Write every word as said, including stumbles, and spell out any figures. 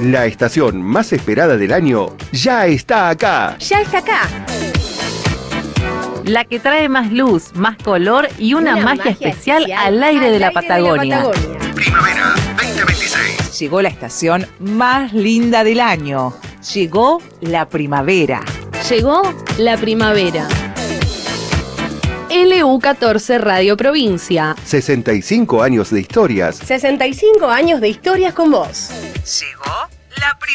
La estación más esperada del año ya está acá. Ya está acá. La que trae más luz, más color y una, una magia, magia especial, especial al aire, de, al la aire Patagonia. de la Patagonia. Primavera veinte veintiséis. Llegó la estación más linda del año. Llegó la primavera. Llegó la primavera. L U catorce Radio Provincia. sesenta y cinco años de historias. sesenta y cinco años de historias con vos. Llegó la primavera.